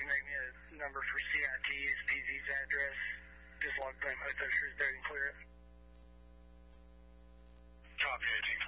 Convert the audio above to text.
make me a number for CIT's, PZ's address. Just log claim Hotel Shrewsbury and clear it. Copy, 18